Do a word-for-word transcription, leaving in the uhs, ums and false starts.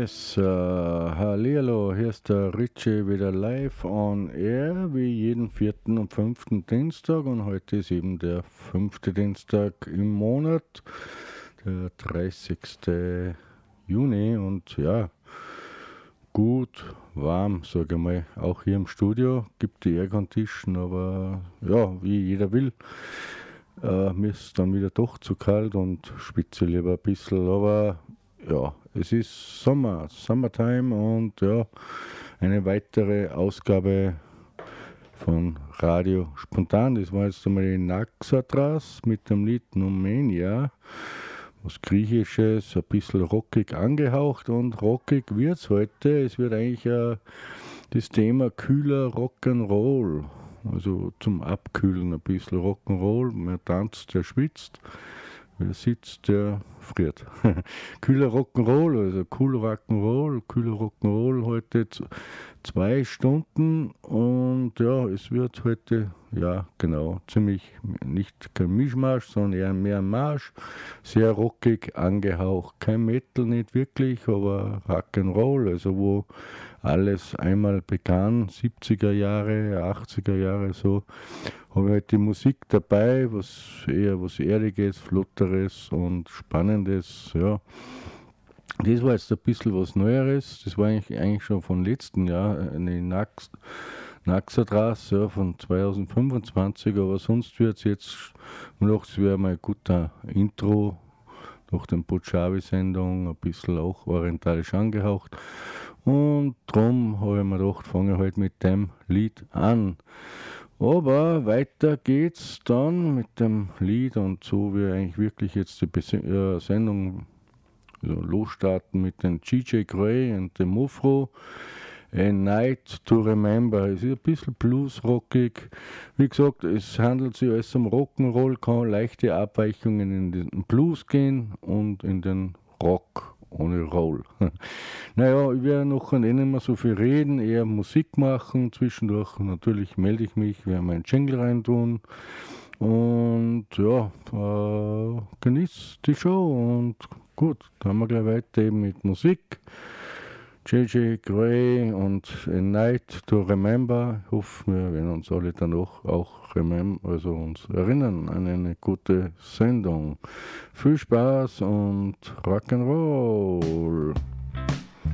Yes, äh, hallihallo, hier ist der Richie wieder live on air, wie jeden vierten und fünften Dienstag, und heute ist eben der fünfte Dienstag im Monat, der dreißigste Juni, und ja, gut warm, sage ich mal, auch hier im Studio, gibt die Air Condition, aber ja, wie jeder will. Äh, mir ist dann wieder doch zu kalt und schwitze lieber ein bisschen, aber ja, es ist Sommer, Summertime, und ja, eine weitere Ausgabe von Radio Spontan. Das war jetzt einmal die Naxatras mit dem Lied Numenia, was Griechisches, ein bisschen rockig angehaucht, und rockig wird es heute. Es wird eigentlich äh, das Thema kühler Rock'n'Roll, also zum Abkühlen ein bisschen Rock'n'Roll. Man tanzt, der schwitzt. Wer sitzt, der friert. Kühler Rock'n'Roll, also cool Rock'n'Roll, kühler Rock'n'Roll heute z- zwei Stunden, und ja, es wird heute, ja genau, ziemlich, nicht kein Mischmasch, sondern eher mehr ein Marsch, sehr rockig angehaucht, kein Metal, nicht wirklich, aber Rock'n'Roll, also wo alles einmal begann, siebziger Jahre, achtziger Jahre, so, habe ich halt die Musik dabei, was eher was Erdiges, Flotteres und Spannendes, ja. Das war jetzt ein bisschen was Neueres, das war eigentlich, eigentlich schon von letzten Jahr, eine Nax, Naxatras, ja, von zwanzig fünfundzwanzig, aber sonst wird es jetzt, noch, es wäre mal ein guter Intro, nach der Putschavi-Sendung, ein bisschen auch orientalisch angehaucht, und darum habe ich mir gedacht, fange ich halt mit dem Lied an. Aber weiter geht's dann mit dem Lied, und so wie eigentlich wirklich jetzt die Bes äh, Sendung also losstarten mit dem G J Grey und dem Mufro. A Night to Remember. Es ist ein bisschen bluesrockig. Wie gesagt, es handelt sich alles um Rock'n'Roll, kann leichte Abweichungen in den Blues gehen und in den Rock ohne Roll. Naja, ich werde noch nicht mehr so viel reden, eher Musik machen. Zwischendurch natürlich melde ich mich, werde meinen Jingle reintun. Und ja, äh, genießt die Show, und gut, dann haben wir gleich weiter eben mit Musik. J J Grey und A Night to Remember. Ich hoffe, wir werden uns alle danach auch remember, also uns erinnern an eine gute Sendung. Viel Spaß und Rock'n'Roll!